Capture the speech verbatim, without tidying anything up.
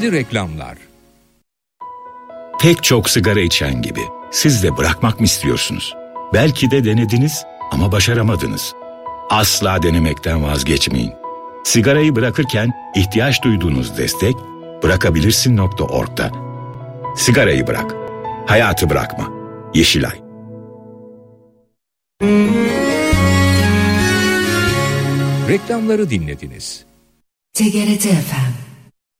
Şimdi reklamlar. Pek çok sigara içen gibi siz de bırakmak mı istiyorsunuz? Belki de denediniz ama başaramadınız. Asla denemekten vazgeçmeyin. Sigarayı bırakırken ihtiyaç duyduğunuz destek bırakabilirsin nokta org'da. Sigarayı bırak, hayatı bırakma. Yeşilay. Reklamları dinlediniz. T G R T F M